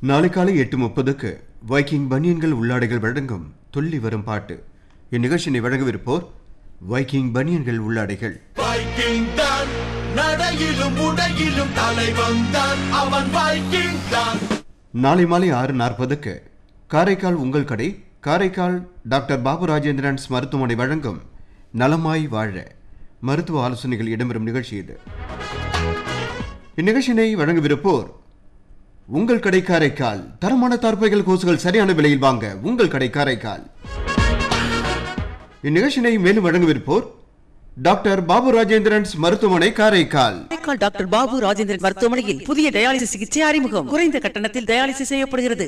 நாளை காலை 8:30க்கு வைக்கிங் பனியன்கள் உள்ளாடைகள் வழங்கும் துள்ளி வரும் பாட்டு. இந்நிகழ்ச்சியை வழங்கவிருப்போர் வைக்கிங் பனியன்கள் உள்ளாடைகள். வைக்கிங் தான் நடையிலும் உடையிலும் தலைவன் தான், அவன் வைக்கிங் தான். நாளை மாலை 6:40க்கு காரைக்கால் உங்கள் கடை காரைக்கால் டாக்டர் பாபு ராஜேந்திரன்ஸ் மருத்துவமனை வழங்கும் நலமாய் வாழ மருத்துவ ஆலோசனைகள் இடம்பெறும் நிகழ்ச்சி இது. இந்நிகழ்ச்சியினை வழங்கவிருப்போர் உங்கள் கடை காரைக்கால். தரமான தார்பாய்கள் கோசுகள் சரியான விலையில் வாங்க உங்கள் கடை காரைக்கால். இந்நிகழ்ச்சியினை மேலும் வழங்கவிருப்போர் டாக்டர் பாபு ராஜேந்திரன்ஸ் மருத்துவமனை காரைக்கால். டாக்டர் பாபு ராஜேந்திரன் மருத்துவமனையில் புதிய டயாலிசிஸ் சிகிச்சை அறிமுகம். குறைந்த கட்டணத்தில் டயாலிசிஸ் செய்யப்படுகிறது.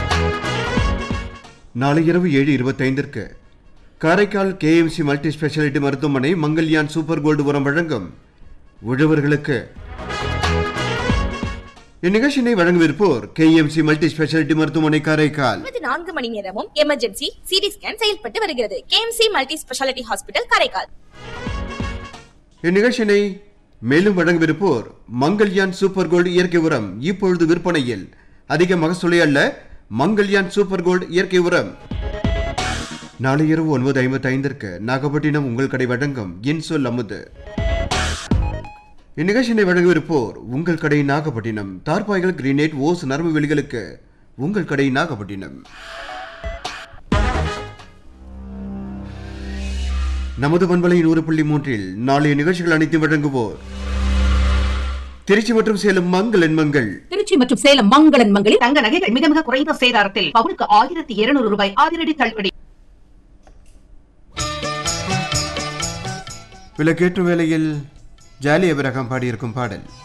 நாளை இரவு 7:25ற்கு காரைக்கால் KMC மல்டி ஸ்பெஷாலிட்டி மருத்துவமனை மங்கல்யான் சூப்பர் கோல்டு உரம் வழங்கும் உழவர்களுக்கு. இந்நிகழ்ச்சியினை வழங்கவிருப்போர் KMC மல்டி ஸ்பெஷாலிட்டி மருத்துவமனை காரைக்கால். 24 மணி நேரமும் எமர்ஜென்சி சிடி ஸ்கேன் செயல்பட்டு வருகிறது. KMC multi speciality hospital Karaikal. இந்நிகழ்ச்சியினை மேலும் வழங்கவிருப்போர் மங்கல்யான் சூப்பர் கோல்டு இயற்கை உரம். இப்பொழுது விற்பனையில். அதிக மகசூலை அல்ல, மங்கல்யான் சூப்பர் கோல்டு இயற்கை உரம். நாளை இரவு 9:55ற்கு நாகப்பட்டினம் உங்கள் கடை வழங்கும் இன்சொல் அமுது. இந்நிகழ்ச்சியினை வழங்கவிருப்போர் உங்கள் கடை நாகப்பட்டினம். தார்பாய்கள் கிரீனேட் ஓஸ் நரம்பு வெளிகளுக்கு உங்கள் கடை நாகப்பட்டினம். நமது பண்பலை 100.3 நாளைய நிகழ்ச்சிகள் அனைத்தும் வழங்குவோர் திருச்சி மற்றும் சேலம் மங்களன் மங்கள். திருச்சி மற்றும் சேலம் மங்களன் மங்களில் தங்க நகைகள் மிக மிக குறைந்த சேதாரத்தில் பவுனுக்கு 1200 ரூபாய் அதிரடி தள்ளுபடி. விலக்கேற்று வேளையில் ஜாலி அபிரகம் பாடியிருக்கும் பாடல்.